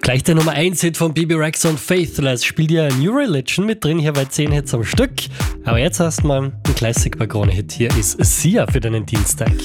Gleich der Nummer 1 Hit von Bebe Rexha und Faithless spielt ja New Religion mit drin, hier bei 10 Hits am Stück. Aber jetzt erstmal ein Classic bei Krone Hit. Hier ist Sia für deinen Dienstag.